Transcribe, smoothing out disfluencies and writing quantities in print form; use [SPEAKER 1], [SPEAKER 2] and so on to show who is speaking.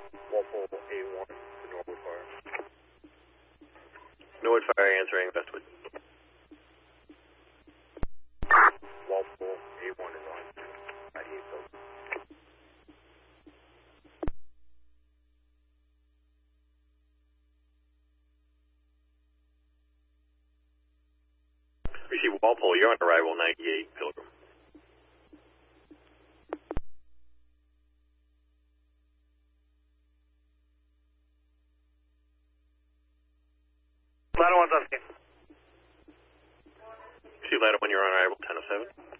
[SPEAKER 1] Walpole A1 to Norwood Fire.
[SPEAKER 2] Norwood Fire answering Westwood.
[SPEAKER 1] Walpole A1 is on to 98 Silver.
[SPEAKER 2] Receive Walpole, you're on arrival 98 Pilgrim.
[SPEAKER 3] Ladder 1's on scene.
[SPEAKER 2] Receive Ladder 1, you're on arrival 1007.